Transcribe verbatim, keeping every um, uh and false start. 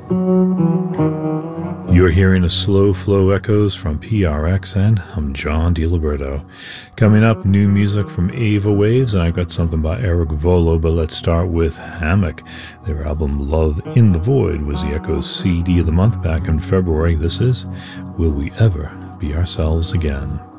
You're hearing a Slow Flow Echoes from P R X, and I'm John DiLiberto. Coming up, new music from Ava Waves, and I've got something by Eric Volo, but let's start with Hammock. Their album Love in the Void was the Echoes C D of the month back in February. This is Will We Ever Be Ourselves Again?